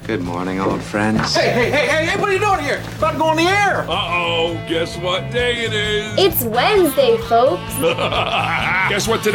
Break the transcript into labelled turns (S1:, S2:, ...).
S1: Good morning, old friends.
S2: Hey, what are you doing here? About to go on the air.
S3: Uh-oh, guess what day it is?
S4: It's Wednesday, folks.
S3: Guess what today